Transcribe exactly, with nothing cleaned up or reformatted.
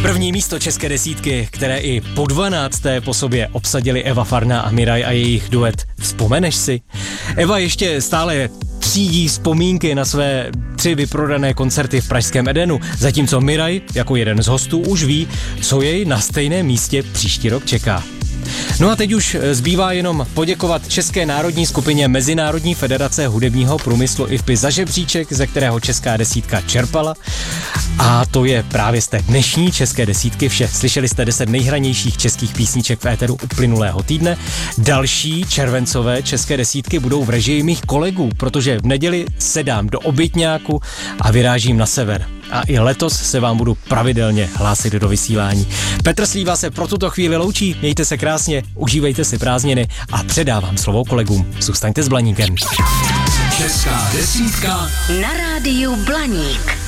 První místo české desítky, které i po dvanácté po sobě obsadili Eva Farná a Miraj a jejich duet Vzpomeneš si? Eva ještě stále třídí vzpomínky na své tři vyprodané koncerty v pražském Edenu, zatímco Miraj, jako jeden z hostů, už ví, co jej na stejném místě příští rok čeká. No a teď už zbývá jenom poděkovat České národní skupině Mezinárodní federace hudebního průmyslu I F P I za žebříček, ze kterého česká desítka čerpala. A to je právě z té dnešní české desítky vše. Slyšeli jste deset nejhranějších českých písniček v éteru uplynulého týdne. Další červencové české desítky budou v režii mých kolegů, protože v neděli sedám do Obytňáku a vyrážím na sever. A i letos se vám budu pravidelně hlásit do vysílání. Petr Slíva se pro tuto chvíli loučí, mějte se krásně, užívejte si prázdniny a předávám slovo kolegům. Zůstaňte s Blaníkem. Česká desítka na rádiu Blaník.